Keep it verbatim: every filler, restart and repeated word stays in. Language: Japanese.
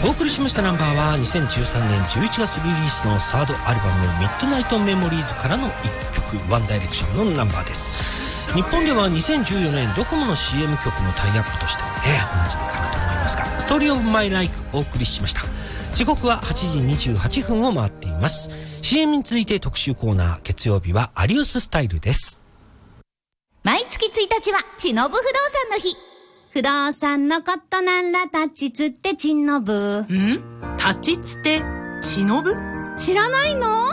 お送りしましたナンバーはにせんじゅうさんねんじゅういちがつリリースのサードアルバムミッドナイトメモリーズからのいっきょく、ワンダイレクションのナンバーです。日本ではにせんじゅうよねんドコモの シーエム 曲のタイアップとしてもねおなじみかなと思いますが、ストーリーオブマイライフお送りしました。時刻ははちじにじゅうはっぷんを回っています。 シーエム について特集コーナー、月曜日はアリウススタイルです。 毎月ついたちはちのぶ不動産の日。不動産のことなら立ちつってちのぶ。 ん？立ちつてちのぶ？ 知らないの？